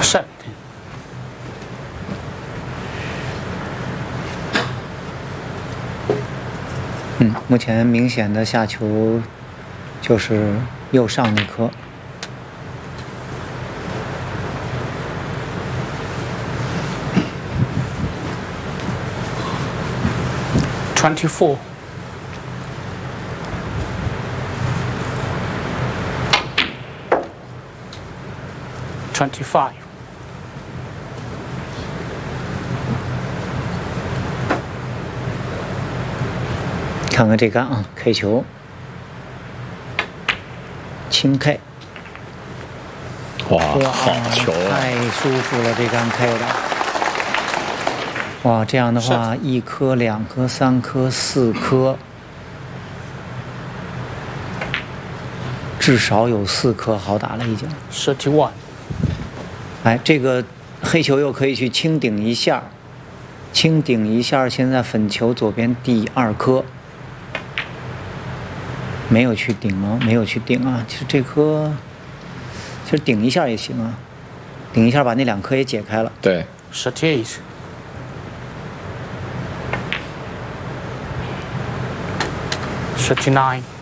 Set。 目前明显的下球就是右上那颗。 24。25。 看看这杆啊 ，K 球，轻 K。 哇，好球啊！ 太舒服了，这杆 K 的。哇，这样的话，1颗、2颗、3颗、4颗，至少有4颗好打了已经。 31。 哎，这个黑球又可以去轻顶一下，轻顶一下。现在粉球左边第2颗。没有去顶啊，没有去顶啊。其实这颗，其实顶一下也行啊，顶一下把那2颗也解开了。 对。 38。39。